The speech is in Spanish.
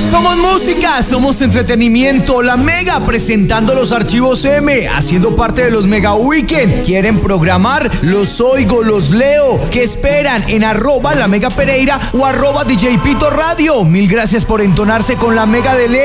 Somos música, somos entretenimiento. La Mega presentando los archivos M, haciendo parte de los Mega Weekend. ¿Quieren programar? Los oigo, los leo. ¿Qué esperan? En @La Mega Pereira o @DJ Pito Radio. Mil gracias por entonarse con la Mega de Leo.